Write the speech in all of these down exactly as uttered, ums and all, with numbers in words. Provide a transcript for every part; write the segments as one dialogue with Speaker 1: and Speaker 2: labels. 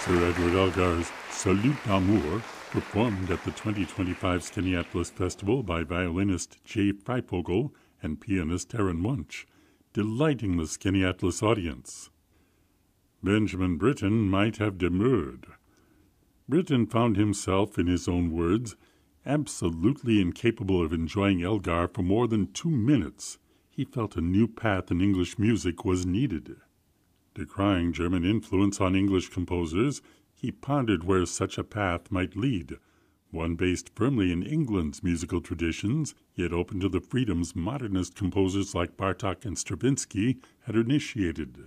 Speaker 1: Sir Edward Elgar's Salut d'Amour, performed at the twenty twenty-five Skaneateles Festival by violinist Jay Freifogel and pianist Aaron Wunsch, delighting the Skaneateles audience. Benjamin Britten might have demurred. Britten found himself, in his own words, absolutely incapable of enjoying Elgar for more than two minutes. He felt a new path in English music was needed. Decrying German influence on English composers, he pondered where such a path might lead, one based firmly in England's musical traditions, yet open to the freedoms modernist composers like Bartók and Stravinsky had initiated.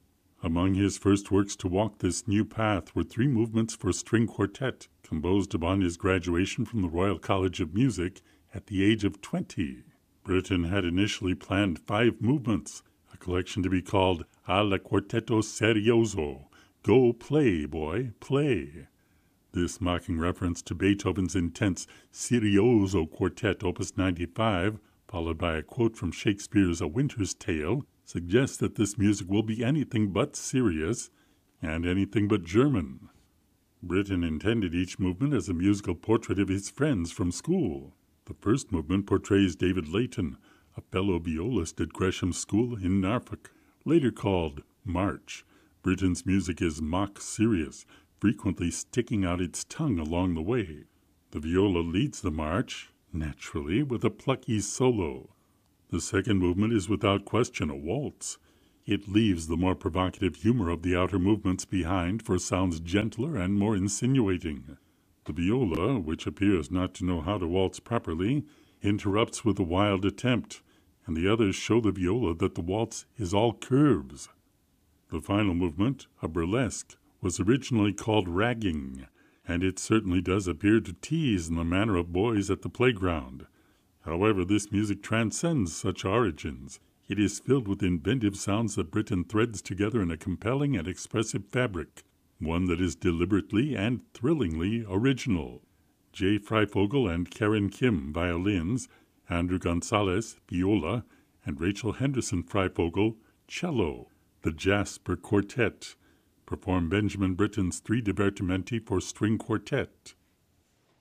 Speaker 1: Among his first works to walk this new path were three movements for string quartet, composed upon his graduation from the Royal College of Music at the age of twenty. Britten had initially planned five movements, a collection to be called Alla Quartetto Serioso, Go Play, Boy, Play. This mocking reference to Beethoven's intense Serioso Quartet, Opus ninety-five, followed by a quote from Shakespeare's A Winter's Tale, suggests that this music will be anything but serious and anything but German. Britten intended each movement as a musical portrait of his friends from school. The first movement portrays David Layton, a fellow violist at Gresham School in Norfolk, later called March. Britten's music is mock serious, frequently sticking out its tongue along the way. The viola leads the march, naturally, with a plucky solo. The second movement is without question a waltz. It leaves the more provocative humor of the outer movements behind for sounds gentler and more insinuating. The viola, which appears not to know how to waltz properly, interrupts with a wild attempt, and the others show the viola that the waltz is all curves. The final movement, a burlesque, was originally called ragging, and it certainly does appear to tease in the manner of boys at the playground. However, this music transcends such origins. It is filled with inventive sounds that Britten threads together in a compelling and expressive fabric, one that is deliberately and thrillingly original. Jay Freifogel and Karen Kim, violins, Andrew Gonzalez, viola, and Rachel Henderson Freifogel, cello. The Jasper Quartet perform Benjamin Britten's Three Divertimenti for string quartet.